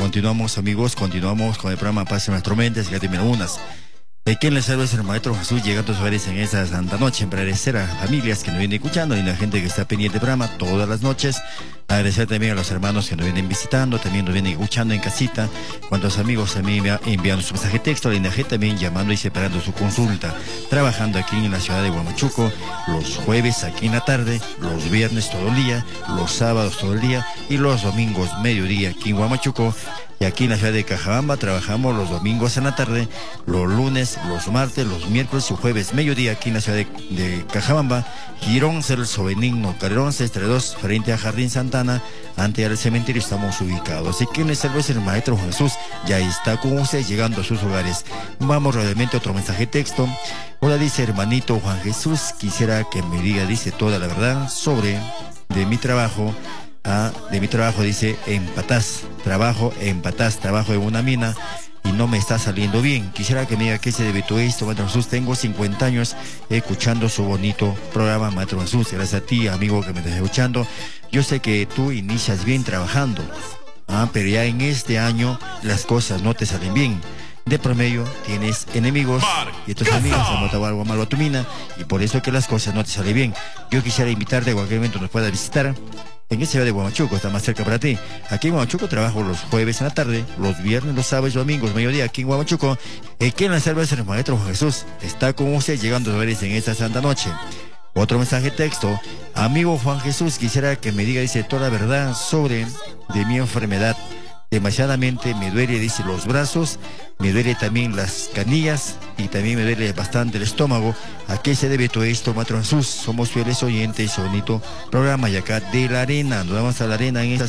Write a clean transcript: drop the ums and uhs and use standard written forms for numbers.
Continuamos, amigos, continuamos con el programa Paz en nuestras mentes, que termina unas. ¿Quién les salva? Es el Maestro Jesús, llegando a sus hogares en esta santa noche, para agradecer a familias que nos vienen escuchando y a la gente que está pendiente del programa todas las noches. Agradecer también a los hermanos que nos vienen visitando, también nos vienen escuchando en casita. Cuantos amigos también me enviando su mensaje de texto, la gente también llamando y separando su consulta. Trabajando aquí en la ciudad de Huamachuco, los jueves aquí en la tarde, los viernes todo el día, los sábados todo el día y los domingos mediodía aquí en Huamachuco. Y aquí en la ciudad de Cajabamba trabajamos los domingos en la tarde, los lunes, los martes, los miércoles y jueves mediodía aquí en la ciudad de Cajabamba. Girón Celso Benigno Calderón 632, frente a Jardín Santana, ante el cementerio estamos ubicados. Así que en el servicio el Maestro Jesús ya está con ustedes llegando a sus hogares. Vamos rápidamente a otro mensaje de texto. Hola, dice hermanito Juan Jesús, quisiera que me diga, dice, toda la verdad sobre de mi trabajo. Dice, en Patás, trabajo en una mina y no me está saliendo bien. Quisiera que me diga qué se debe todo esto, Maestro Jesús. Tengo 50 años escuchando su bonito programa, Maestro Jesús. Gracias a ti, amigo, que me estás escuchando. Yo sé que tú inicias bien trabajando, pero ya en este año las cosas no te salen bien. De promedio tienes enemigos y estos amigos han botado algo malo a tu mina y por eso que las cosas no te salen bien. Yo quisiera invitarte a cualquier momento nos puedas visitar en esta ciudad de Huamachuco, está más cerca para ti. Aquí en Huamachuco trabajo los jueves en la tarde, los viernes, los sábados y domingos, mediodía aquí en Huamachuco. Aquí en la cerveza el Maestro Juan Jesús está con usted llegando a veres en esta santa noche. Otro mensaje de texto. Amigo Juan Jesús, quisiera que me diga, dice, toda la verdad sobre de mi enfermedad. Demasiadamente me duele, dice, los brazos, me duele también las canillas y también me duele bastante el estómago. ¿A qué se debe todo esto, Maestro Jesús? Somos fieles oyentes, bonito programa y acá de La Arena, nos vamos a La Arena en esta